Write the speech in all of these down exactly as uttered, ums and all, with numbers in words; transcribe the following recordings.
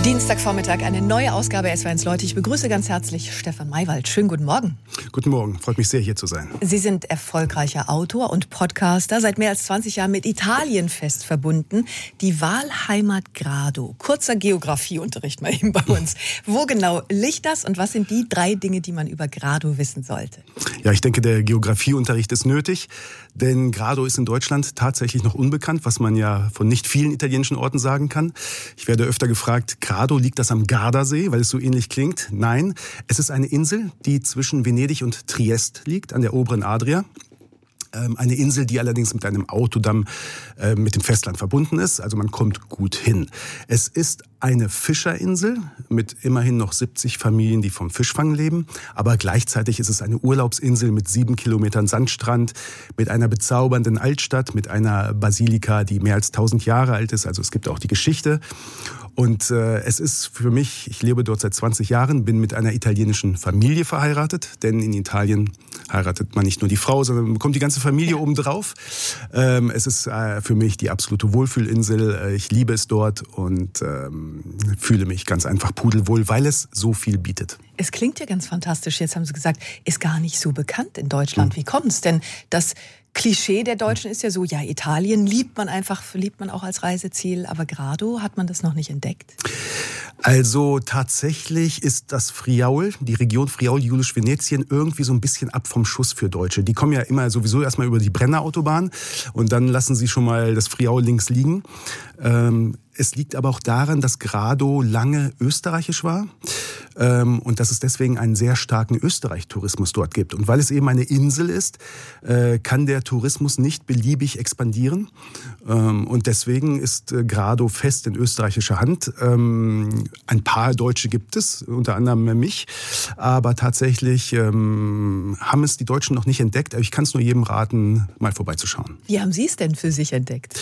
Dienstagvormittag, eine neue Ausgabe S W R eins Leute. Ich begrüße ganz herzlich Stefan Maywald. Schönen guten Morgen. Guten Morgen, freut mich sehr, hier zu sein. Sie sind erfolgreicher Autor und Podcaster, seit mehr als zwanzig Jahren mit Italien fest verbunden. Die Wahlheimat Grado. Kurzer Geografieunterricht mal eben bei uns. Wo genau liegt das und was sind die drei Dinge, die man über Grado wissen sollte? Ja, ich denke, der Geografieunterricht ist nötig, denn Grado ist in Deutschland tatsächlich noch unbekannt, was man ja von nicht vielen italienischen Orten sagen kann. Ich werde öfter gefragt, Grado, liegt das am Gardasee, weil es so ähnlich klingt? Nein, es ist eine Insel, die zwischen Venedig und Triest liegt, an der oberen Adria. Eine Insel, die allerdings mit einem Autodamm äh, mit dem Festland verbunden ist. Also man kommt gut hin. Es ist eine Fischerinsel mit immerhin noch siebzig Familien, die vom Fischfang leben. Aber gleichzeitig ist es eine Urlaubsinsel mit sieben Kilometern Sandstrand, mit einer bezaubernden Altstadt, mit einer Basilika, die mehr als tausend Jahre alt ist. Also es gibt auch die Geschichte. Und äh, es ist für mich, ich lebe dort seit zwanzig Jahren, bin mit einer italienischen Familie verheiratet. Denn in Italien heiratet man nicht nur die Frau, sondern man bekommt die ganze Familie obendrauf. Ähm, es ist äh, für mich die absolute Wohlfühlinsel. Ich liebe es dort und ähm, fühle mich ganz einfach pudelwohl, weil es so viel bietet. Es klingt ja ganz fantastisch. Jetzt haben Sie gesagt, ist gar nicht so bekannt in Deutschland. Hm. Wie kommt's denn, dass Klischee der Deutschen ist ja so, ja, Italien liebt man einfach, liebt man auch als Reiseziel, aber Grado, hat man das noch nicht entdeckt? Also tatsächlich ist das Friaul, die Region Friaul-Julisch-Venetien, irgendwie so ein bisschen ab vom Schuss für Deutsche. Die kommen ja immer sowieso erstmal über die Brennerautobahn und dann lassen sie schon mal das Friaul links liegen. Ähm, es liegt aber auch daran, dass Grado lange österreichisch war ähm, und dass es deswegen einen sehr starken Österreich-Tourismus dort gibt. Und weil es eben eine Insel ist, äh, kann der Tourismus nicht beliebig expandieren. Ähm, und deswegen ist äh, Grado fest in österreichischer Hand. Ähm, ein paar Deutsche gibt es, unter anderem mich. Aber tatsächlich ähm, haben es die Deutschen noch nicht entdeckt. Aber ich kann es nur jedem raten, mal vorbeizuschauen. Wie haben Sie es denn für sich entdeckt?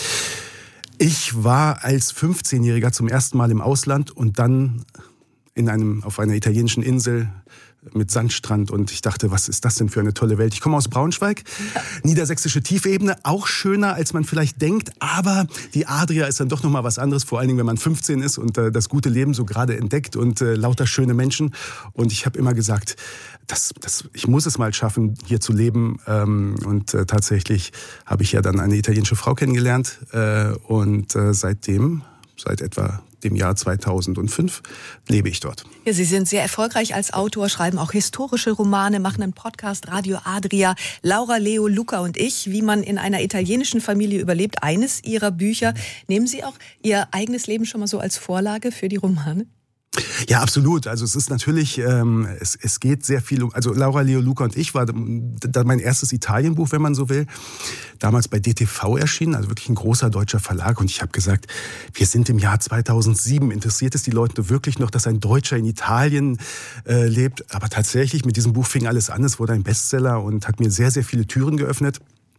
Ich war als fünfzehnjähriger zum ersten Mal im Ausland und dann in einem, auf einer italienischen Insel mit Sandstrand und ich dachte, was ist das denn für eine tolle Welt? Ich komme aus Braunschweig, ja. Niedersächsische Tiefebene, auch schöner, als man vielleicht denkt, aber die Adria ist dann doch noch mal was anderes, vor allen Dingen, wenn man fünfzehn ist und äh, das gute Leben so gerade entdeckt und äh, lauter schöne Menschen. Und ich habe immer gesagt, das, das, ich muss es mal schaffen, hier zu leben. Ähm, und äh, tatsächlich habe ich ja dann eine italienische Frau kennengelernt äh, und äh, seitdem, seit etwa dem Jahr zweitausendfünf lebe ich dort. Ja, Sie sind sehr erfolgreich als Autor, schreiben auch historische Romane, machen einen Podcast, Radio Adria, Laura, Leo, Luca und ich, wie man in einer italienischen Familie überlebt, eines Ihrer Bücher. Nehmen Sie auch Ihr eigenes Leben schon mal so als Vorlage für die Romane? Ja, absolut. Also es ist natürlich, ähm, es, es geht sehr viel um, also Laura, Leo, Luca und ich war da mein erstes Italienbuch, wenn man so will, damals bei D T V erschienen, also wirklich ein großer deutscher Verlag und ich habe gesagt, wir sind im Jahr zweitausendsieben, interessiert es die Leute wirklich noch, dass ein Deutscher in Italien äh, lebt? Aber tatsächlich, mit diesem Buch fing alles an, es wurde ein Bestseller und hat mir sehr, sehr viele Türen geöffnet.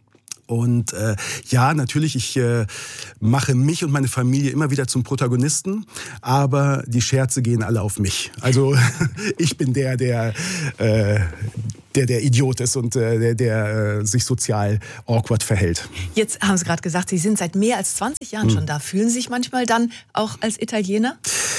Und äh, ja, natürlich, ich äh, mache mich und meine Familie immer wieder zum Protagonisten, aber die Scherze gehen alle auf mich. Also ich bin der, der äh, der der Idiot ist und äh, der, der äh, sich sozial awkward verhält. Jetzt haben Sie gerade gesagt, Sie sind seit mehr als zwanzig Jahren hm. schon da. Fühlen Sie sich manchmal dann auch als Italiener?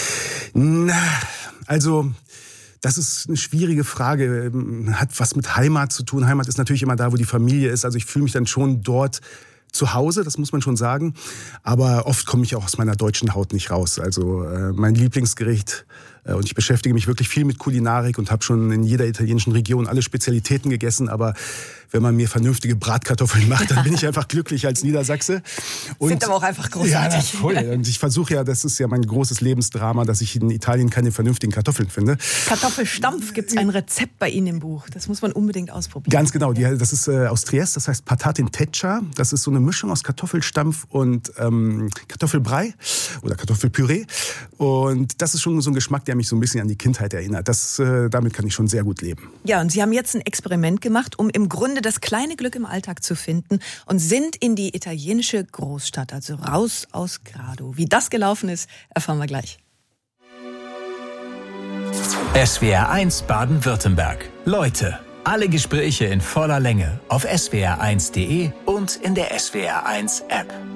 Na, also das ist eine schwierige Frage, hat was mit Heimat zu tun. Heimat ist natürlich immer da, wo die Familie ist. Also ich fühle mich dann schon dort zu Hause, das muss man schon sagen. Aber oft komme ich auch aus meiner deutschen Haut nicht raus. Also äh, mein Lieblingsgericht, äh, und ich beschäftige mich wirklich viel mit Kulinarik und habe schon in jeder italienischen Region alle Spezialitäten gegessen. Aber wenn man mir vernünftige Bratkartoffeln macht, dann bin ich einfach glücklich als Niedersachse. Und sind aber auch einfach großartig. Ja, voll. Und ich versuche ja, das ist ja mein großes Lebensdrama, dass ich in Italien keine vernünftigen Kartoffeln finde. Kartoffelstampf, gibt es ein Rezept bei Ihnen im Buch. Das muss man unbedingt ausprobieren. Ganz genau. Die, das ist äh, aus Triest, das heißt Patate in Teccia. Das ist so eine Mischung aus Kartoffelstampf und ähm, Kartoffelbrei oder Kartoffelpüree. Und das ist schon so ein Geschmack, der mich so ein bisschen an die Kindheit erinnert. Das, äh, damit kann ich schon sehr gut leben. Ja, und Sie haben jetzt ein Experiment gemacht, um im Grunde das kleine Glück im Alltag zu finden und sind in die italienische Großstadt, also raus aus Grado. Wie das gelaufen ist, erfahren wir gleich. S W R eins Baden-Württemberg. Leute, alle Gespräche in voller Länge auf S W R eins punkt de und in der S W R eins App.